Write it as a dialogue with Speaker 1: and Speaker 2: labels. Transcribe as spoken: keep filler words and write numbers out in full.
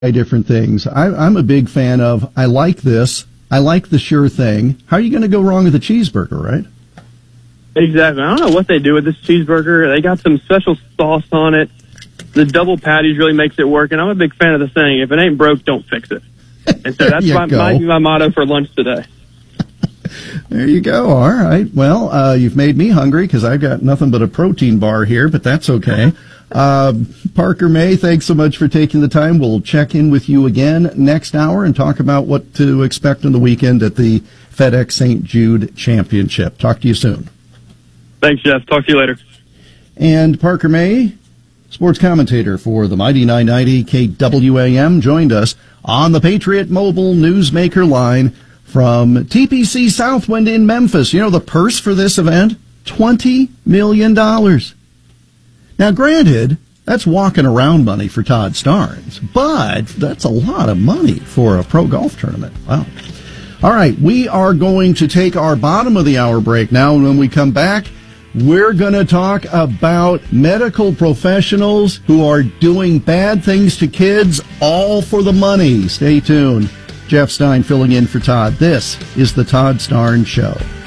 Speaker 1: different things. I, I'm a big fan of, I like this, I like the sure thing. How are you going to go wrong with a cheeseburger, right?
Speaker 2: Exactly. I don't know what they do with this cheeseburger. They got some special sauce on it. The double patties really makes it work, and I'm a big fan of the saying, if it ain't broke, don't fix it. And so that's my, my, my motto for lunch today.
Speaker 1: There you go. All right. Well, uh, you've made me hungry because I've got nothing but a protein bar here, but that's okay. Uh, Parker May, thanks so much for taking the time. We'll check in with you again next hour and talk about what to expect on the weekend at the FedEx Saint Jude Championship. Talk to you soon.
Speaker 2: Thanks, Jeff. Talk to you later.
Speaker 1: And Parker May, sports commentator for the Mighty nine ninety K W A M, joined us on the Patriot Mobile Newsmaker line from T P C Southwind in Memphis. You know the purse for this event? twenty million dollars. Now, granted, that's walking around money for Todd Starnes, but that's a lot of money for a pro golf tournament. Wow. All right, we are going to take our bottom of the hour break now, and when we come back, we're going to talk about medical professionals who are doing bad things to kids, all for the money. Stay tuned. Jeff Stein filling in for Todd. This is the Todd Starnes Show.